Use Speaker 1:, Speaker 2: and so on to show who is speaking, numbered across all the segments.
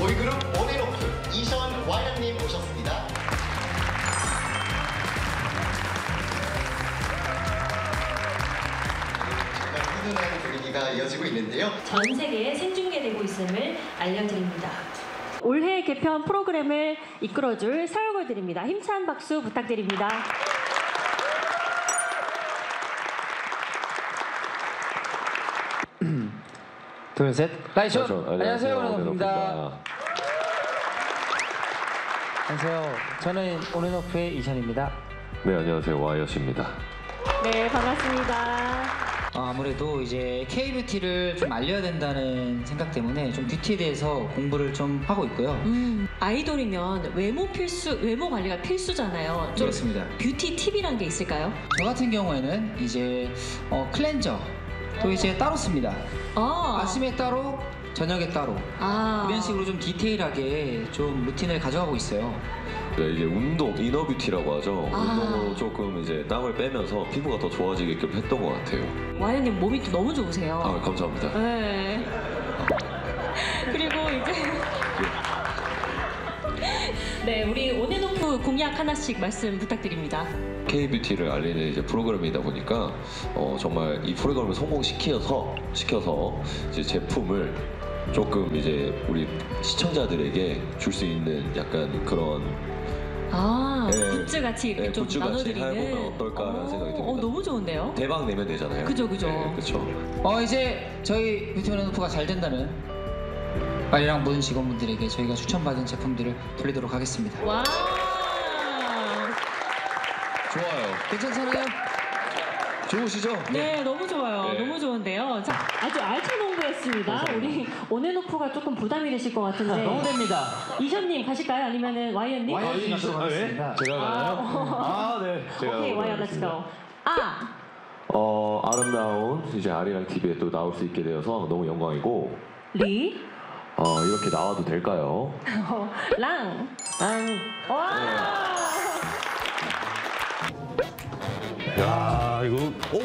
Speaker 1: 보이그룹 온앤오프 이션 와이언님 오셨습니다. 정말 훈훈한 분위기가 이어지고 있는데요.
Speaker 2: 전 세계에 생중계되고 있음을 알려드립니다. 올해 개편 프로그램을 이끌어줄 서열걸들입니다. 힘찬 박수 부탁드립니다.
Speaker 3: 둘, 셋. 라이션. 안녕하세요, 온앤오프입니다. 안녕하세요. 저는 온앤오프의 이션입니다.
Speaker 4: 네, 안녕하세요. 와이엇입니다.
Speaker 2: 네, 반갑습니다.
Speaker 3: 아무래도 이제 K-뷰티를 좀 알려야 된다는 생각 때문에 좀 뷰티에 대해서 공부를 좀 하고 있고요.
Speaker 2: 아이돌이면 외모 관리가 필수잖아요. 좀
Speaker 3: 그렇습니다.
Speaker 2: 뷰티 팁이란 게 있을까요?
Speaker 3: 저 같은 경우에는 이제 클렌저 또 이제 따로 씁니다. 아침에 따로, 저녁에 따로 이런 식으로 좀 디테일하게 좀 루틴을 가져가고 있어요.
Speaker 4: 네, 이제 운동, 이너뷰티라고 하죠. 운동으로 조금 이제 땀을 빼면서 피부가 더 좋아지게끔 했던 것 같아요.
Speaker 2: 와이언님 몸이 또 너무 좋으세요.
Speaker 4: 감사합니다.
Speaker 2: 네. 그리고 이제 네, 우리 온앤오프 공약 하나씩 말씀 부탁드립니다.
Speaker 4: K-뷰티를 알리는 이제 프로그램이다 보니까 정말 이 프로그램을 성공시켜서 이제 제품을 조금 이제 우리 시청자들에게 줄 수 있는 약간 그런
Speaker 2: 굿즈 같이 이렇게 좀 나눠드리는.
Speaker 4: 해보면 어떨까라는 생각이 듭니다.
Speaker 2: 너무 좋은데요?
Speaker 4: 대박 내면 되잖아요.
Speaker 2: 그죠.
Speaker 4: 네, 그쵸.
Speaker 3: 이제 저희 뷰티 온앤오프가 잘 된다면 빨리랑 모든 직원분들에게 저희가 추천받은 제품들을 돌리도록 하겠습니다.
Speaker 2: 와.
Speaker 4: 좋아요.
Speaker 3: 괜찮잖아요?
Speaker 4: 좋으시죠?
Speaker 2: 네, 너무 좋아요.
Speaker 4: 네.
Speaker 2: 너무 좋은데요. 자, 아주 알찬 홍보였습니다. 우리 온앤오프가 조금 부담이 되실 것 같은데.
Speaker 3: 너무 됩니다.
Speaker 2: 이션님 가실까요? 아니면은 와이언님?
Speaker 3: 와이언님 가도록 하겠습니다.
Speaker 4: 제가 가나요?
Speaker 2: 네. 오케이, 와이언 렛츠 고.
Speaker 4: 아름다운 이제 아리랑 TV에 또 나올 수 있게 되어서 너무 영광이고.
Speaker 2: 리?
Speaker 4: 이렇게 나와도 될까요?
Speaker 2: 랑. 와.
Speaker 4: 야, 이거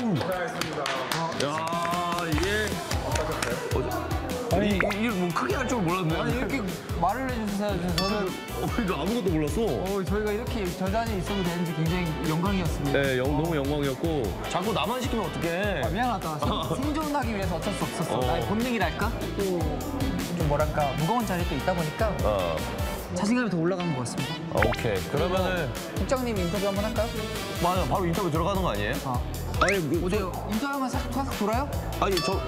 Speaker 4: 야, 이게 아니 이게 뭐 크게 할 줄 몰랐네.
Speaker 3: 아니 이렇게 말을 해주셔서 저는
Speaker 4: 이거 아무것도 몰랐어.
Speaker 3: 저희가 이렇게 저 자리에 있어도 되는지 굉장히 영광이었습니다.
Speaker 4: 네, 너무 영광이었고. 자꾸 나만 시키면 어떡해.
Speaker 3: 미안하다. 생존하기 위해서 어쩔 수 없었어. 나의 본능이랄까? 좀 뭐랄까 무거운 자리에 또 있다 보니까 자신감이 더 올라간 것 같습니다.
Speaker 4: 오케이. 그러면은
Speaker 3: 국장님 인터뷰 한번 할까요?
Speaker 4: 맞아, 바로 인터뷰 들어가는 거 아니에요? 아니,
Speaker 3: 어제 인터뷰만 싹 돌아요?
Speaker 4: 아니 저.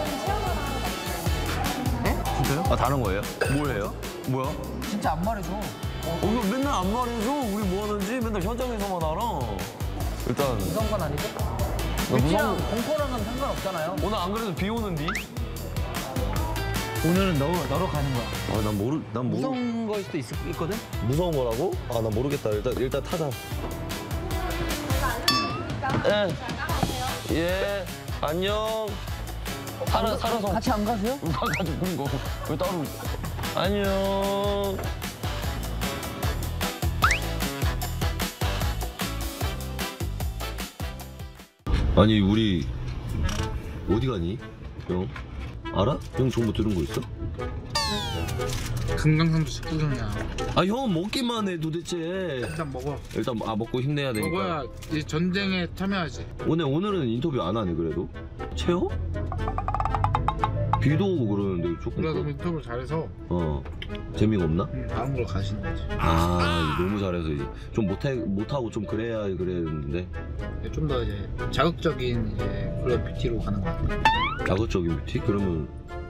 Speaker 3: 네? 진짜요?
Speaker 4: 다른 거예요? 뭘 해요? 뭐야?
Speaker 3: 진짜 안 말해줘.
Speaker 4: 이거 맨날 안 말해줘. 우리 뭐 하는지 맨날 현장에서만 알아. 일단
Speaker 3: 무서운 건 아니죠? 뷰티랑 공포랑은 상관없잖아요.
Speaker 4: 오늘 안 그래도 비 오는데?
Speaker 3: 오늘은 너로 가는 거야.
Speaker 4: 난
Speaker 3: 무서운 거일 수도 있거든?
Speaker 4: 무서운 거라고? 난 모르겠다. 일단 타자. 예, 안녕. 살아서.
Speaker 3: 같이 안 가세요?
Speaker 4: 누가 가지고 그런 거? 왜 따로? 안녕. 아니 우리 어디 가니? 형 알아? 형 정보 들은 거 있어?
Speaker 5: 금강산도 식구경이야.
Speaker 4: 형은 먹기만 해 도대체.
Speaker 5: 일단 먹어.
Speaker 4: 일단 먹고 힘내야 되니까.
Speaker 5: 먹어야 이 전쟁에 참여하지.
Speaker 4: 오늘은 인터뷰 안 하네 그래도. 채워? 비도 오고 그러는데 조금.
Speaker 5: 우리가 너무 인터뷰를 잘해서
Speaker 4: 재미가 없나?
Speaker 5: 다른 걸 가시는 거지.
Speaker 4: 너무 잘해서 이제 좀 못하고 좀 그래야 그랬는데.
Speaker 5: 좀 더 이제 자극적인 이제 그런 뷰티로 가는 거 같아.
Speaker 4: 자극적인 뷰티? 그러면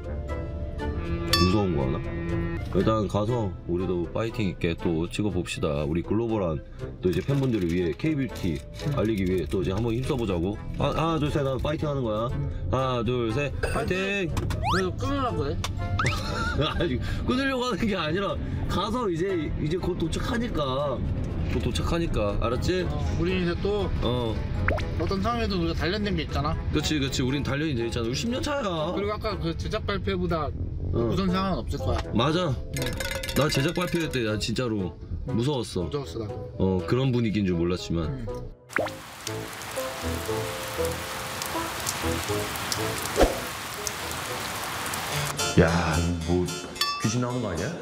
Speaker 4: 무서운 거 하나? 일단 가서 우리도 파이팅 있게 또 찍어봅시다. 우리 글로벌한 또 이제 팬분들을 위해 K-뷰티 알리기 위해 또 이제 한번 힘써보자고. 하나 둘 셋 하면 파이팅 하는 거야. 하나 둘 셋 파이팅.
Speaker 5: 왜 끊으라고 해?
Speaker 4: 아니 끊으려고 하는 게 아니라 가서 이제 곧 도착하니까. 알았지?
Speaker 5: 우리 이제 또 어떤 상황에도 우리가 단련된 게 있잖아.
Speaker 4: 그치 우린 단련이 돼 있잖아. 우리 10년 차야.
Speaker 5: 그리고 아까 그 제작 발표보다 우선 상황은 없을 거야.
Speaker 4: 맞아. 나 제작 발표 때 나 진짜로 무서웠어.
Speaker 5: 무서웠어 나도.
Speaker 4: 그런 분위기인 줄 몰랐지만. 야, 뭐 귀신 나오는 거 아니야?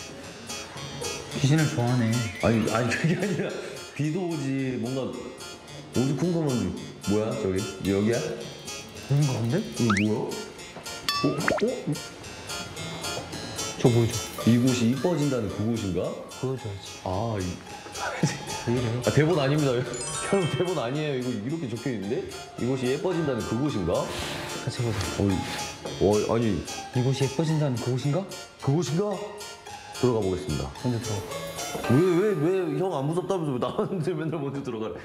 Speaker 5: 귀신을 좋아하네.
Speaker 4: 아니 그게 아니라 비도 오지 뭔가 어두컴컴한 뭐야 저기 여기야?
Speaker 5: 여긴가 본데?
Speaker 4: 이거 뭐야?
Speaker 5: 저 뭐죠?
Speaker 4: 이곳이 이뻐진다는 그곳인가?
Speaker 5: 보여줘야지.
Speaker 4: 아,
Speaker 5: 왜 이래?
Speaker 4: 아 대본 아닙니다. 형 대본 아니에요. 이거 이렇게 적혀 있는데 이곳이 예뻐진다는 그곳인가?
Speaker 5: 같이 보자.
Speaker 4: 아니
Speaker 5: 이곳이 예뻐진다는 그곳인가?
Speaker 4: 그곳인가? 들어가 보겠습니다.
Speaker 5: 먼저 들어.
Speaker 4: 왜 형 안 무섭다면서 왜 나한테 맨날 먼저 들어가래?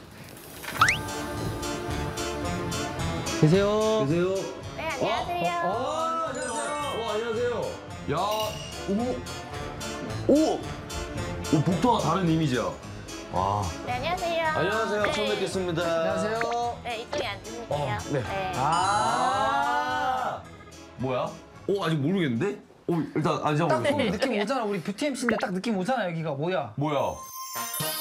Speaker 5: 계세요.
Speaker 4: 계세요?
Speaker 6: 네, 안녕하세요.
Speaker 4: 안녕하세요. 안녕하세요. 야, 오, 복도와 다른 이미지야. 와.
Speaker 6: 네, 안녕하세요.
Speaker 4: 안녕하세요.
Speaker 6: 네.
Speaker 4: 처음 뵙겠습니다.
Speaker 5: 안녕하세요.
Speaker 6: 네, 이쪽에 앉으실게요.
Speaker 4: 네. 뭐야? 아직 모르겠는데? 일단
Speaker 5: 딱
Speaker 4: 앉아보겠습니다.
Speaker 5: 느낌 오잖아. 우리 뷰티 MC인데 딱 느낌 오잖아. 여기가 뭐야?
Speaker 4: 뭐야?